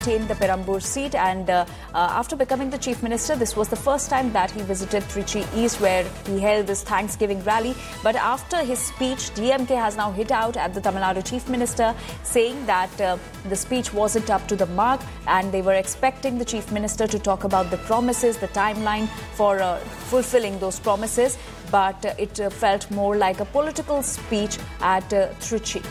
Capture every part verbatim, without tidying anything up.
retained the Perambur seat, and uh, uh, after becoming the chief minister, this was the first time that he visited Trichy East, where he held this Thanksgiving rally. But after his speech, D M K has now hit out at the Tamil Nadu chief minister, saying that uh, the speech wasn't up to the mark, and they were expecting the chief minister to talk about the promises, the timeline for uh, fulfilling those promises. But uh, it uh, felt more like a political speech at uh, Trichy.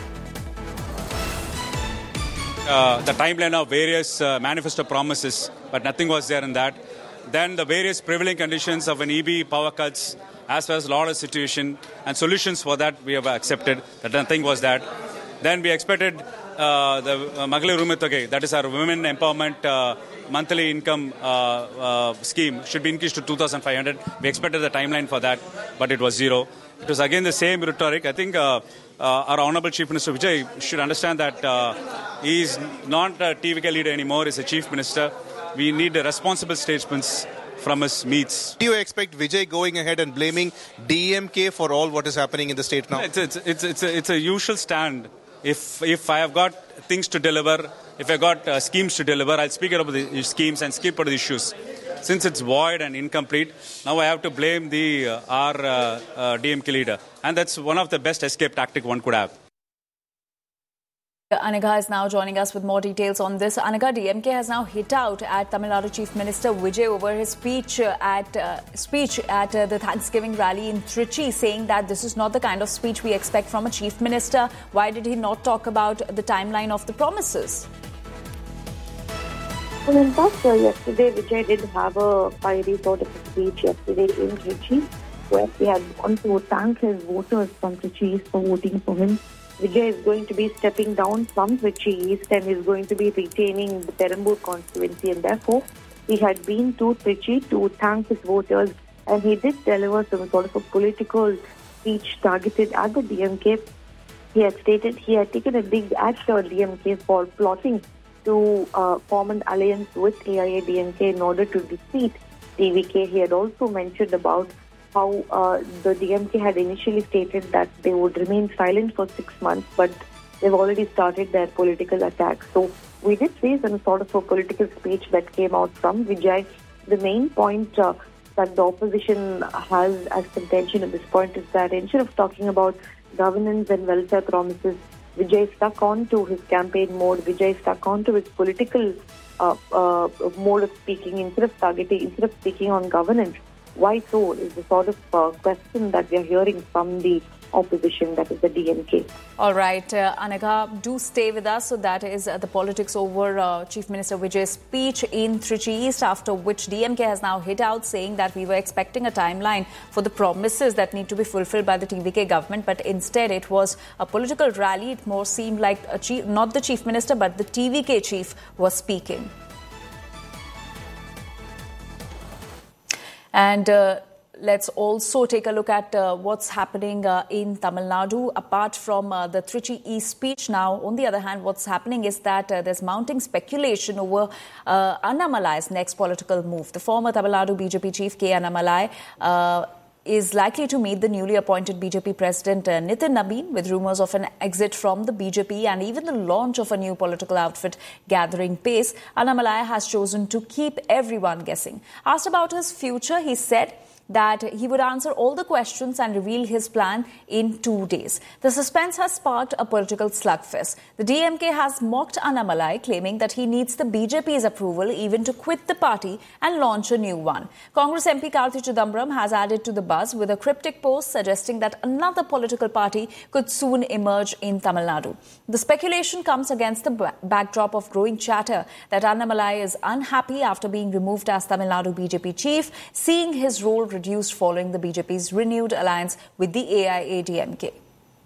Uh, the timeline of various uh, manifesto promises, but nothing was there in that. Then the various prevailing conditions of an E B power cuts, as well as law order situation and solutions for that we have accepted. That nothing was that. Then we expected uh, the uh, Magalur Rumitoge, that is our women empowerment uh, monthly income uh, uh, scheme, should be increased to two thousand five hundred. We expected the timeline for that, but it was zero. It was again the same rhetoric. I think uh, uh, our Honorable Chief Minister Vijay should understand that uh, he is not a T V K leader anymore. He's a Chief Minister. We need a responsible statesman from his meets. Do you expect Vijay going ahead and blaming D M K for all what is happening in the state now? It's, it's, it's, it's, a, it's a usual stand. If if I have got things to deliver, if I got uh, schemes to deliver, I'll speak about the schemes and skip over the issues. Since it's void and incomplete, now I have to blame the uh, our uh, uh, D M K leader. And that's one of the best escape tactic one could have. Anagha is now joining us with more details on this. Anagha, D M K has now hit out at Tamil Nadu Chief Minister Vijay over his speech at uh, speech at uh, the Thanksgiving rally in Trichy, saying that this is not the kind of speech we expect from a Chief Minister. Why did he not talk about the timeline of the promises? Well, in fact, uh, yesterday Vijay did have a fiery sort of a speech yesterday in Trichy, where he had gone to thank his voters from Trichy East for voting for him. Vijay is going to be stepping down from Trichy East and is going to be retaining the Perambur constituency, and therefore he had been to Trichy to thank his voters, and he did deliver some sort of a political speech targeted at the D M K. He had stated he had taken a dig at the D M K for plotting to uh, form an alliance with A I A D M K in order to defeat T V K. He had also mentioned about how uh, the D M K had initially stated that they would remain silent for six months, but they've already started their political attack. So we did see some sort of a political speech that came out from Vijay. The main point uh, that the opposition has as contention at this point is that instead of talking about governance and welfare promises, Vijay stuck on to his campaign mode. Vijay stuck on to his political uh, uh, mode of speaking instead of targeting, instead of speaking on governance. Why so is the sort of uh, question that we are hearing from the opposition, that is the D M K. All right, uh, Anagha, do stay with us. So that is uh, the politics over uh, Chief Minister Vijay's speech in Trichy East, after which D M K has now hit out saying that we were expecting a timeline for the promises that need to be fulfilled by the T V K government, but instead it was a political rally. It more seemed like a chief, not the Chief Minister, but the T V K chief was speaking. And uh, let's also take a look at uh, what's happening uh, in Tamil Nadu. Apart from uh, the Trichy East speech now, on the other hand, what's happening is that uh, there's mounting speculation over uh, Annamalai's next political move. The former Tamil Nadu B J P chief K. Annamalai uh, is likely to meet the newly appointed B J P president uh, Nitin Nabin, with rumours of an exit from the B J P and even the launch of a new political outfit gathering pace. Annamalai has chosen to keep everyone guessing. Asked about his future, he said that he would answer all the questions and reveal his plan in two days. The suspense has sparked a political slugfest. The D M K has mocked Annamalai, claiming that he needs the B J P's approval even to quit the party and launch a new one. Congress M P Karthi Chidambaram has added to the buzz with a cryptic post suggesting that another political party could soon emerge in Tamil Nadu. The speculation comes against the backdrop of growing chatter that Annamalai is unhappy after being removed as Tamil Nadu B J P chief, seeing his role reduced following the B J P's renewed alliance with the A I A D M K.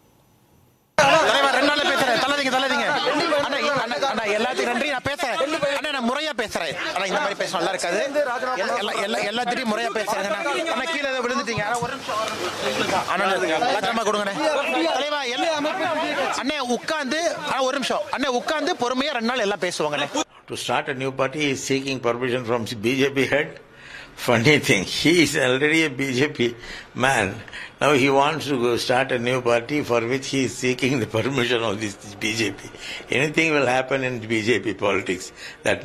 எல்லாத்துக்கும் நன்றி. நான் பேசுறேன் அண்ணா, நான் முறையா பேசுறேன். ஆனா இந்த மாதிரி பேச நல்லா இருக்காது. எல்லாத்தையும் முறையா பேசுறேன். ஆனா கீழே விழுந்துட்டீங்க. ஒரு நிமிஷம் அண்ணா, லட்சமா கொடுங்க தலைவா. அண்ணே உட்கார்ந்து ஒரு நிமிஷம் அண்ணே உட்கார்ந்து பொறுமையா ரெண்டு நாள் எல்லாம் பேசுவாங்க. To start a new party, he is seeking permission from B J P head funny thing, he is already a B J P man. Now he wants to go start a new party for which he is seeking the permission of this B J P. Anything will happen in B J P politics. That